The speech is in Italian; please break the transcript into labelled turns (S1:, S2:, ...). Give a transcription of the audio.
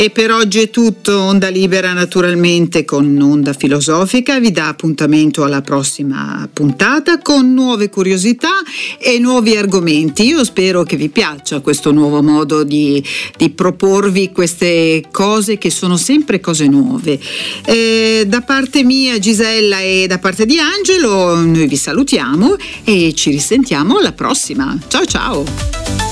S1: E per oggi è tutto. Onda Libera naturalmente con Onda Filosofica vi dà appuntamento alla prossima puntata con nuove curiosità e nuovi argomenti. Io spero che vi piaccia questo nuovo modo di proporvi queste cose che sono sempre cose nuove. Da parte mia, Gisella, e da parte di Angelo, noi vi salutiamo e ci risentiamo alla prossima. Ciao ciao!